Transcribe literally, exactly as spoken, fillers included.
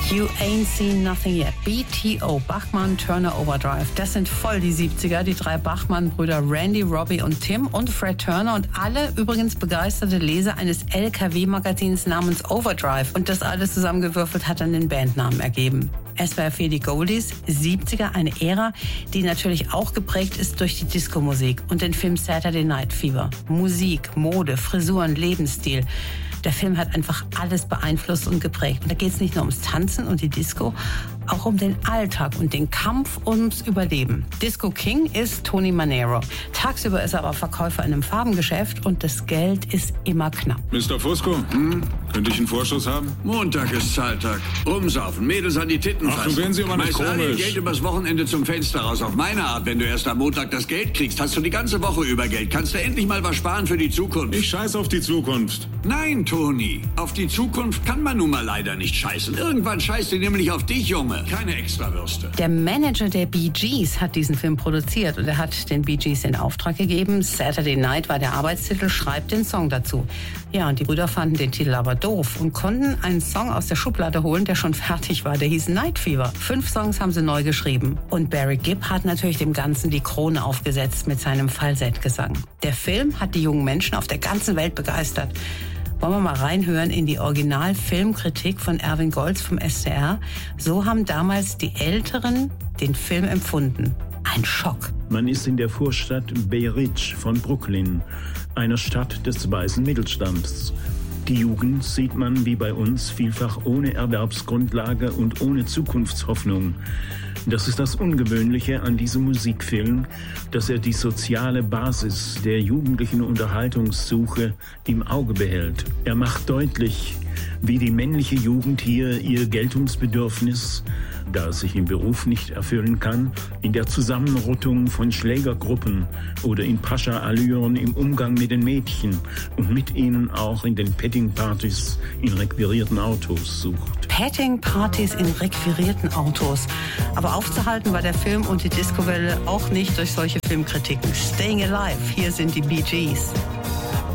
You Ain't Seen Nothing Yet. B T O, Bachmann Turner Overdrive. Das sind voll die siebziger. Die drei Bachmann-Brüder Randy, Robbie und Tim und Fred Turner und alle übrigens begeisterte Leser eines L K W-Magazins namens Overdrive. Und das alles zusammengewürfelt hat dann den Bandnamen ergeben. S W R vier die Goldies, siebziger, eine Ära, die natürlich auch geprägt ist durch die Disco-Musik und den Film Saturday Night Fever. Musik, Mode, Frisuren, Lebensstil. Der Film hat einfach alles beeinflusst und geprägt. Und da geht es nicht nur ums Tanzen und die Disco, auch um den Alltag und den Kampf ums Überleben. Disco King ist Tony Manero. Tagsüber ist er aber Verkäufer in einem Farbengeschäft und das Geld ist immer knapp. Mister Fusco, hm? Könnte ich einen Vorschuss haben? Montag ist Zahltag. Rumsaufen, Mädels an die Titten fassen. Ach, du werden sie aber nicht komisch. Meist alle Geld übers Wochenende zum Fenster raus. Auf meine Art, wenn du erst am Montag das Geld kriegst, hast du die ganze Woche über Geld. Kannst du endlich mal was sparen für die Zukunft? Ich scheiß auf die Zukunft. Nein, Toni. Auf die Zukunft kann man nun mal leider nicht scheißen. Irgendwann scheißt sie nämlich auf dich, Junge. Keine Extrawürste. Der Manager der Bee Gees hat diesen Film produziert und er hat den Bee Gees in Auftrag gegeben. Saturday Night war der Arbeitstitel, schreibt den Song dazu. Ja, und die Brüder fanden den Titel aber doof und konnten einen Song aus der Schublade holen, der schon fertig war. Der hieß Night Fever. Fünf Songs haben sie neu geschrieben. Und Barry Gibb hat natürlich dem Ganzen die Krone aufgesetzt mit seinem Falsettgesang. Der Film hat die jungen Menschen auf der ganzen Welt begeistert. Wollen wir mal reinhören in die Original-Filmkritik von Erwin Goltz vom S D R? So haben damals die Älteren den Film empfunden. Ein Schock. Man ist in der Vorstadt Bay Ridge von Brooklyn, einer Stadt des weißen Mittelstands. Die Jugend sieht man wie bei uns vielfach ohne Erwerbsgrundlage und ohne Zukunftshoffnung. Das ist das Ungewöhnliche an diesem Musikfilm, dass er die soziale Basis der jugendlichen Unterhaltungssuche im Auge behält. Er macht deutlich, wie die männliche Jugend hier ihr Geltungsbedürfnis, da es sich im Beruf nicht erfüllen kann, in der Zusammenrottung von Schlägergruppen oder in Pascha-Allüren im Umgang mit den Mädchen und mit ihnen auch in den Petting-Partys in requirierten Autos sucht. Petting-Partys in requirierten Autos. Aber aufzuhalten war der Film und die Discowelle auch nicht durch solche Filmkritiken. Staying Alive, hier sind die Bee Gees.